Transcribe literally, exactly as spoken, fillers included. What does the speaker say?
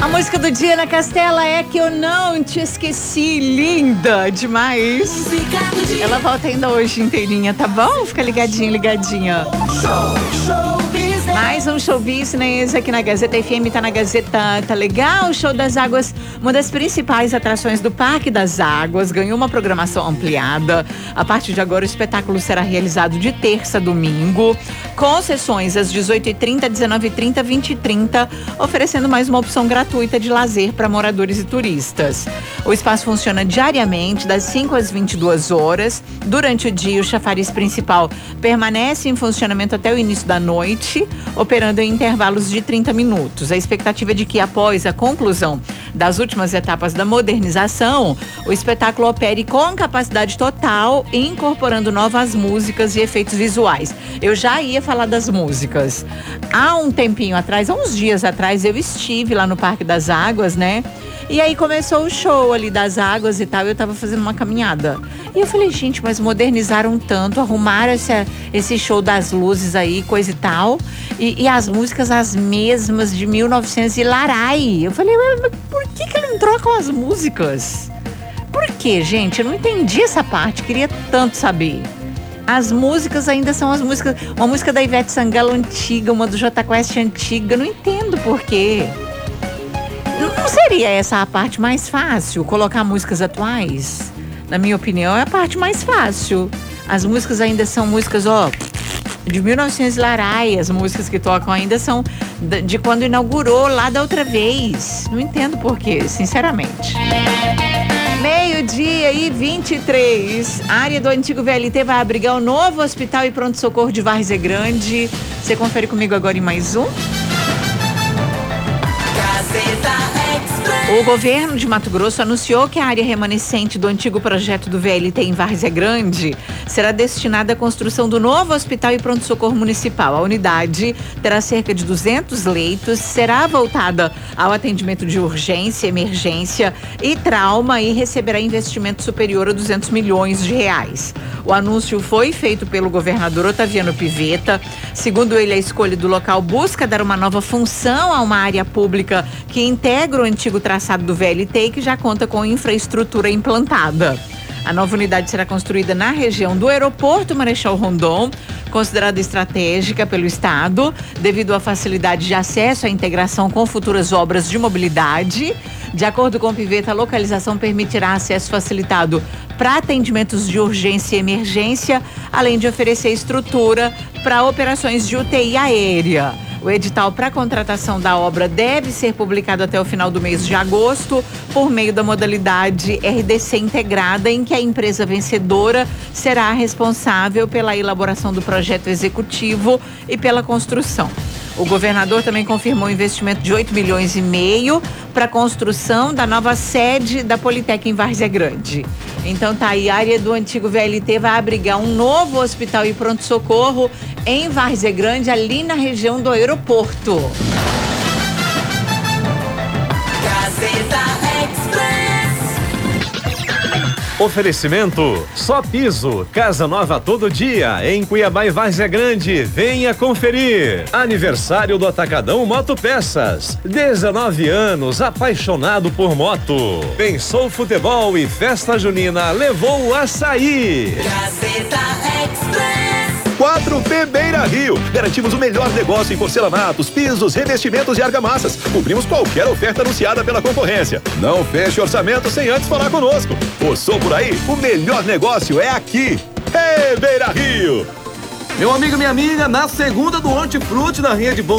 A música do Diana Castela é Que Eu Não Te Esqueci, linda demais. Ela volta ainda hoje inteirinha, tá bom? Fica ligadinho, ligadinha. Mais um show business aqui na Gazeta F M, tá na Gazeta, tá legal? O Show das Águas, uma das principais atrações do Parque das Águas, ganhou uma programação ampliada. A partir de agora o espetáculo será realizado de terça a domingo, com sessões às dezoito e trinta, dezenove e trinta, vinte e trinta, oferecendo mais uma opção gratuita de lazer para moradores e turistas. O espaço funciona diariamente, das cinco às vinte e duas horas. Durante o dia, o chafariz principal permanece em funcionamento até o início da noite, operando em intervalos de trinta minutos. A expectativa é de que, após a conclusão das últimas etapas da modernização, o espetáculo opere com capacidade total, incorporando novas músicas e efeitos visuais. Eu já ia falar das músicas. Há um tempinho atrás, há uns dias atrás, eu estive lá no Parque das Águas, né? E aí começou o show ali das águas e tal, eu tava fazendo uma caminhada. E eu falei, gente, mas modernizaram tanto, arrumaram esse, esse show das luzes aí, coisa e tal. E, e as músicas as mesmas de mil e novecentos e larai. Eu falei, mas por que que não trocam as músicas? Por que, gente? Eu não entendi essa parte, queria tanto saber. As músicas ainda são as músicas, uma música da Ivete Sangalo antiga, uma do Jota Quest antiga, eu não entendo por quê. Não seria essa a parte mais fácil? Colocar músicas atuais? Na minha opinião, é a parte mais fácil. As músicas ainda são músicas, ó, de mil e novecentos larai. As músicas que tocam ainda são de quando inaugurou lá da outra vez. Não entendo por quê, sinceramente. Meio-dia e vinte e três. A área do antigo V L T vai abrigar o novo hospital e pronto-socorro de Várzea Grande. Você confere comigo agora em mais um? O governo de Mato Grosso anunciou que a área remanescente do antigo projeto do V L T em Várzea Grande será destinada à construção do novo hospital e pronto-socorro municipal. A unidade terá cerca de duzentos leitos, será voltada ao atendimento de urgência, emergência e trauma e receberá investimento superior a duzentos milhões de reais. O anúncio foi feito pelo governador Otaviano Pivetta. Segundo ele, a escolha do local busca dar uma nova função a uma área pública que integra o antigo traçado do V L T e que já conta com infraestrutura implantada. A nova unidade será construída na região do aeroporto Marechal Rondon, considerada estratégica pelo Estado, devido à facilidade de acesso à integração com futuras obras de mobilidade. De acordo com o Pivetta, a localização permitirá acesso facilitado para atendimentos de urgência e emergência, além de oferecer estrutura para operações de U T I aérea. O edital para a contratação da obra deve ser publicado até o final do mês de agosto, por meio da modalidade R D C integrada, em que a empresa vencedora será responsável pela elaboração do projeto executivo e pela construção. O governador também confirmou um investimento de oito milhões e meio para a construção da nova sede da Politec em Várzea Grande. Então tá aí, a área do antigo V L T vai abrigar um novo hospital e pronto-socorro em Várzea Grande, ali na região do aeroporto. Oferecimento Só Piso, casa nova todo dia, em Cuiabá e Várzea Grande. Venha conferir. Aniversário do Atacadão Moto Peças. dezenove anos, apaixonado por moto. Pensou futebol e festa junina, levou o açaí. Gazeta Express. quatro P Beira Rio. Garantimos o melhor negócio em porcelanatos, pisos, revestimentos e argamassas. Cobrimos qualquer oferta anunciada pela concorrência. Não feche orçamento sem antes falar conosco. Passou por aí? O melhor negócio é aqui. Hey, Beira Rio! Meu amigo e minha amiga, na segunda do Hortifruti, na Rinha de Bom